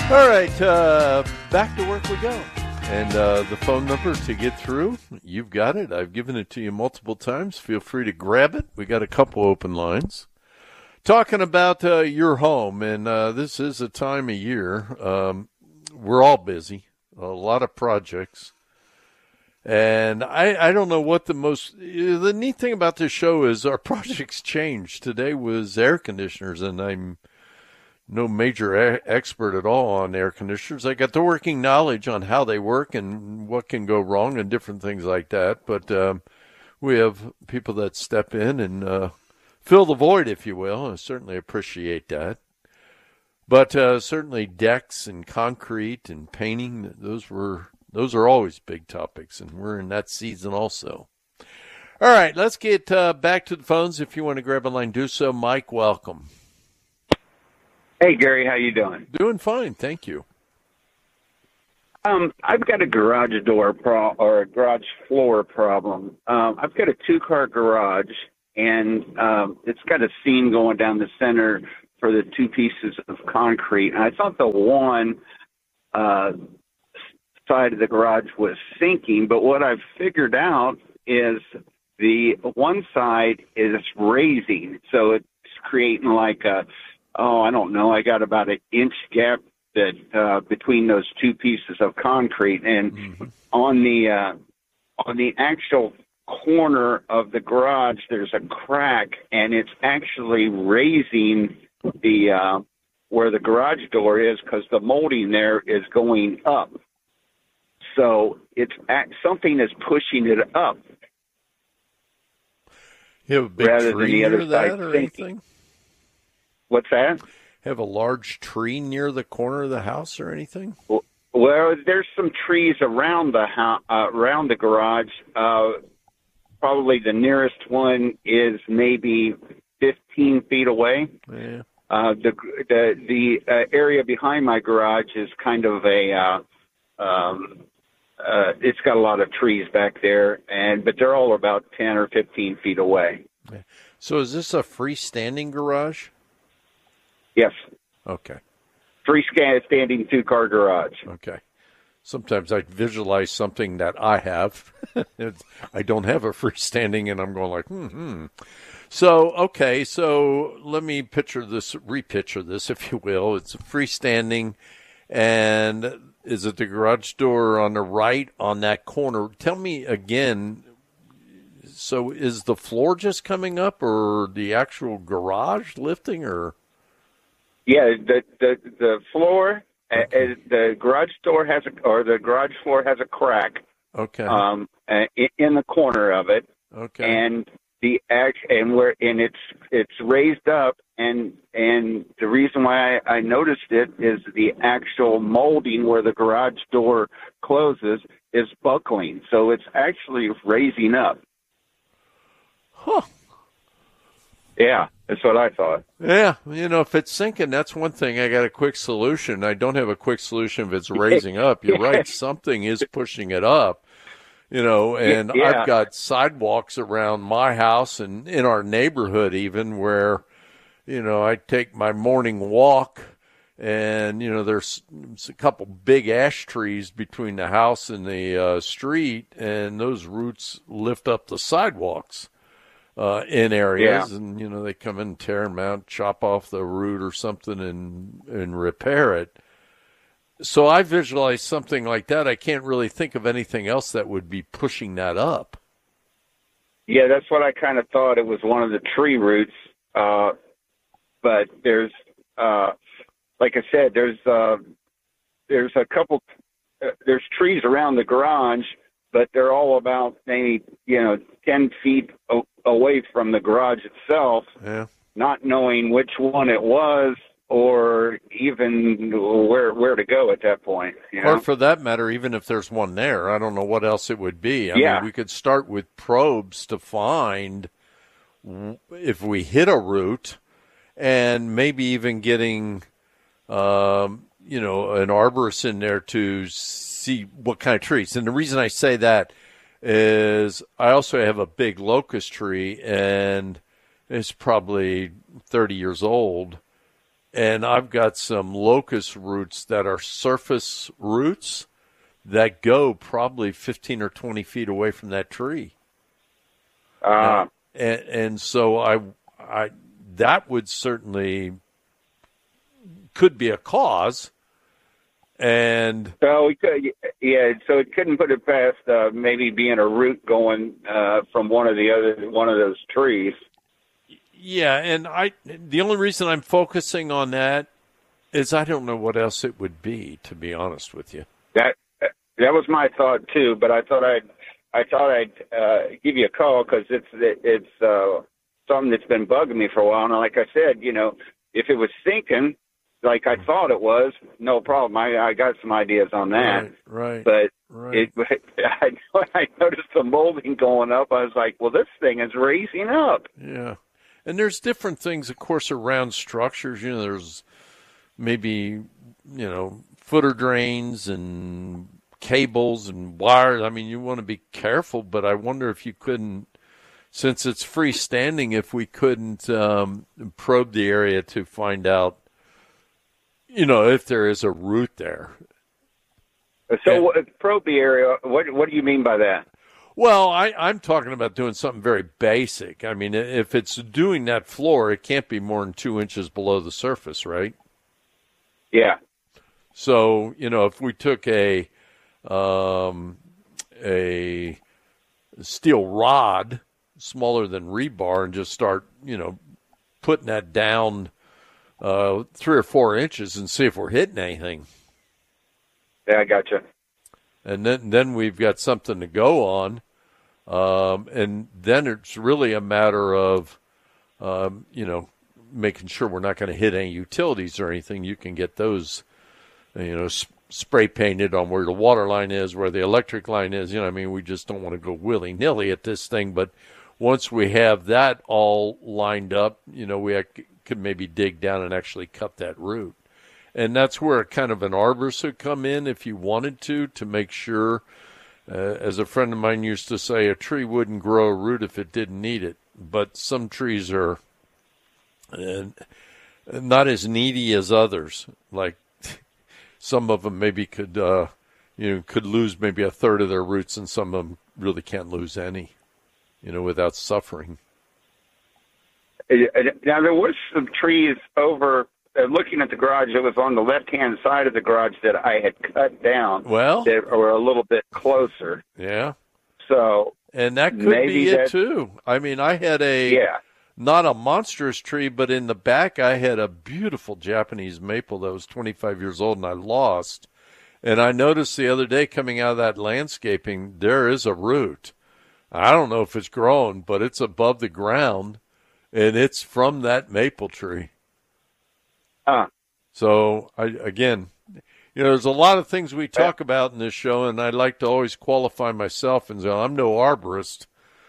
All right, back to work we go. And the phone number to get through, you've got it. I've given it to you multiple times. Feel free to grab it. We got a couple open lines. Talking about your home, and this is a time of year. We're all busy, a lot of projects. And I don't know what the neat thing about this show is our projects change. Today was air conditioners, and I'm no major expert at all on air conditioners. I got the working knowledge on how they work and what can go wrong and different things like that. But we have people that step in and fill the void, if you will. I certainly appreciate that. But certainly decks and concrete and painting, those are always big topics, and we're in that season also. All right, let's get back to the phones. If you want to grab a line, do so. Mike, welcome. Hey, Gary, how you doing? Doing fine, thank you. I've got a garage door or a garage floor problem. I've got a two-car garage, and it's got a seam going down the center for the two pieces of concrete. And I thought the one side of the garage was sinking, but what I've figured out is the one side is raising, so it's creating like I don't know, I got about an inch gap that between those two pieces of concrete, and on the actual corner of the garage there's a crack, and it's actually raising the where the garage door is, because the molding there is going up. So it's something is pushing it up. You have a big rather tree than the near other that side or sinking. anything? What's that? Have a large tree near the corner of the house or anything? Well, there's some trees around the around the garage. Probably the nearest one is maybe 15 feet away. Yeah. The area behind my garage is kind of a it's got a lot of trees back there, but they're all about 10 or 15 feet away. Yeah. So is this a freestanding garage? Yes. Okay. Freestanding two-car garage. Okay. Sometimes I visualize something that I have. I don't have a freestanding, and I'm going like, So, okay, so let me repicture this, if you will. It's freestanding, and is it the garage door on the right on that corner? Tell me again, so is the floor just coming up, or the actual garage lifting, or? Yeah, the floor, okay. The garage door the garage floor has a crack. Okay. In the corner of it. Okay. And it's raised up, and the reason why I noticed it is the actual molding where the garage door closes is buckling, so it's actually raising up. Huh. Yeah, that's what I thought. Yeah, if it's sinking, that's one thing. I got a quick solution. I don't have a quick solution if it's raising up. You're right. Something is pushing it up, and yeah. I've got sidewalks around my house and in our neighborhood even where, I take my morning walk and, there's a couple big ash trees between the house and the street, and those roots lift up the sidewalks. In areas, and they come in and tear them out, chop off the root or something, and repair it. So I visualize something like that. I can't really think of anything else that would be pushing that up. Yeah, that's what I kind of thought. It was one of the tree roots, but there's, like I said, there's a couple, there's trees around the garage, but they're all about maybe 10 feet away from the garage itself, not knowing which one it was or even where to go at that point. Or for that matter, even if there's one there, I don't know what else it would be. I mean, we could start with probes to find if we hit a root, and maybe even getting, an arborist in there to see what kind of trees. And the reason I say that is I also have a big locust tree, and it's probably 30 years old, and I've got some locust roots that are surface roots that go probably 15 or 20 feet away from that tree. And so I that would certainly could be a cause. And so we could, yeah. So it couldn't put it past maybe being a root going from one of those trees. Yeah, and the only reason I'm focusing on that is I don't know what else it would be, to be honest with you. That was my thought too, but I thought I'd give you a call because it's something that's been bugging me for a while. And like I said, if it was sinking like I thought it was, no problem. I got some ideas on that. Right. But right. I noticed the molding going up. I was like, well, this thing is raising up. Yeah. And there's different things, of course, around structures. There's maybe, footer drains and cables and wires. I mean, you want to be careful, but I wonder if you couldn't, since it's freestanding, if we couldn't probe the area to find out, if there is a root there. So probe the area, what do you mean by that? Well, I'm talking about doing something very basic. I mean, if it's doing that floor, it can't be more than 2 inches below the surface, right? Yeah. So, if we took a steel rod smaller than rebar and just start, putting that down 3 or 4 inches and see if we're hitting anything. Yeah, I gotcha. And then we've got something to go on. And then it's really a matter of, making sure we're not going to hit any utilities or anything. You can get those, spray painted on where the water line is, where the electric line is. We just don't want to go willy-nilly at this thing. But once we have that all lined up, we could maybe dig down and actually cut that root. And that's where kind of an arborist would come in if you wanted to make sure, as a friend of mine used to say, a tree wouldn't grow a root if it didn't need it. But some trees are not as needy as others. Like some of them maybe could lose maybe a third of their roots, and some of them really can't lose any, without suffering. Now, there was some trees over, looking at the garage, it was on the left-hand side of the garage that I had cut down. Well, that were a little bit closer. Yeah. So, and that could be it too. I mean, I had not a monstrous tree, but in the back I had a beautiful Japanese maple that was 25 years old and I lost. And I noticed the other day coming out of that landscaping, there is a root. I don't know if it's grown, but it's above the ground, and it's from that maple tree. So, there's a lot of things we talk about in this show, and I like to always qualify myself and say, I'm no arborist.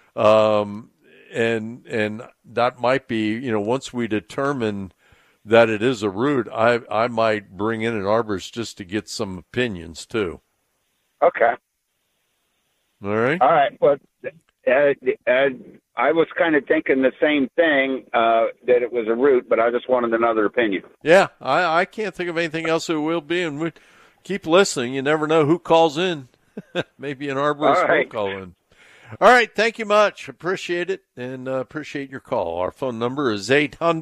And that might be, once we determine that it is a root, I might bring in an arborist just to get some opinions, too. Okay. All right. All right. Well, I was kind of thinking the same thing, that it was a root, but I just wanted another opinion. Yeah, I can't think of anything else it will be, and we keep listening. You never know who calls in. Maybe an arborist will call in. All right, thank you much. Appreciate it, and appreciate your call. Our phone number is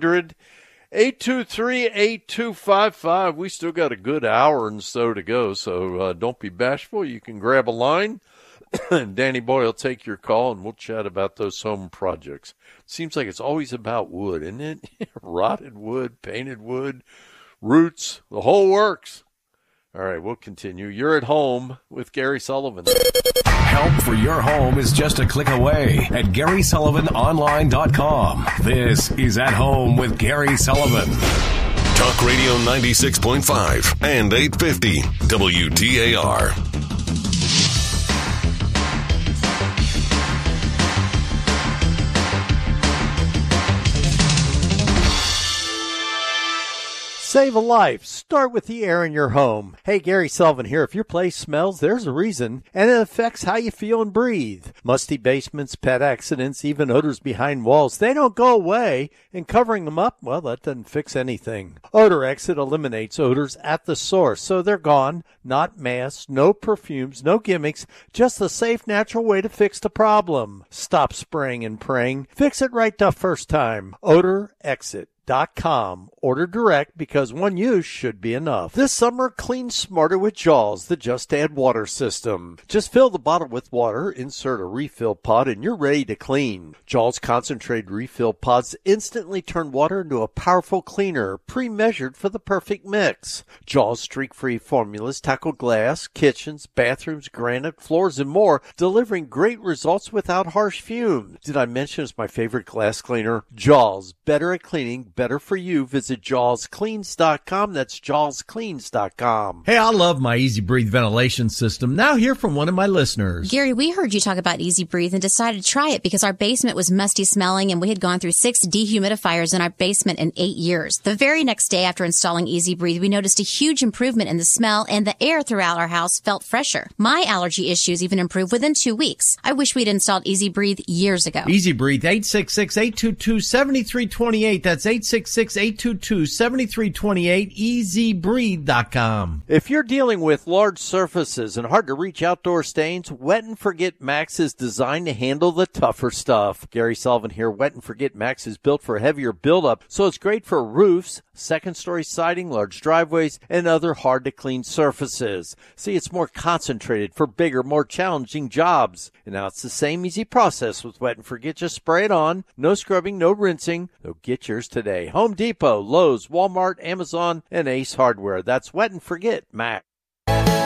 800-823-8255. We still got a good hour and so to go, so don't be bashful. You can grab a line. And Danny Boy will take your call, and we'll chat about those home projects. It seems like it's always about wood, isn't it? Rotted wood, painted wood, roots, the whole works. All right, we'll continue. You're at home with Gary Sullivan. Help for your home is just a click away at GarySullivanOnline.com. This is At Home with Gary Sullivan. Talk Radio 96.5 and 850 WTAR. Save a life. Start with the air in your home. Hey, Gary Sullivan here. If your place smells, there's a reason, and it affects how you feel and breathe. Musty basements, pet accidents, even odors behind walls, they don't go away, and covering them up, well, that doesn't fix anything. Odor Exit eliminates odors at the source, so they're gone. Not masks, no perfumes, no gimmicks, just the safe, natural way to fix the problem. Stop spraying and praying. Fix it right the first time. OdorExit.com. Order direct because one use should be enough. This summer, clean smarter with Jaws, the Just Add Water system. Just fill the bottle with water, insert a refill pod, and you're ready to clean. Jaws concentrated refill pods instantly turn water into a powerful cleaner, pre-measured for the perfect mix. Jaws streak-free formulas tackle glass, kitchens, bathrooms, granite, floors, and more, delivering great results without harsh fumes. Did I mention it's my favorite glass cleaner? Jaws, better at cleaning, better for you. Visit JawsCleans.com. That's JawsCleans.com. Hey, I love my Easy Breathe ventilation system. Now hear from one of my listeners. Gary, we heard you talk about Easy Breathe and decided to try it because our basement was musty smelling and we had gone through 6 dehumidifiers in our basement in 8 years. The very next day after installing Easy Breathe, we noticed a huge improvement in the smell and the air throughout our house felt fresher. My allergy issues even improved within 2 weeks. I wish we'd installed Easy Breathe years ago. Easy Breathe, 866-822-7328. That's 866-822-7328, easybreathe.com. If you're dealing with large surfaces and hard-to-reach outdoor stains, Wet and Forget Max is designed to handle the tougher stuff. Gary Sullivan here. Wet and Forget Max is built for heavier buildup, so it's great for roofs, second-story siding, large driveways, and other hard-to-clean surfaces. See, it's more concentrated for bigger, more challenging jobs. And now it's the same easy process with Wet and Forget. Just spray it on. No scrubbing, no rinsing. So get yours today. Home Depot, Lowe's, Walmart, Amazon, and Ace Hardware. That's Wet and Forget Max.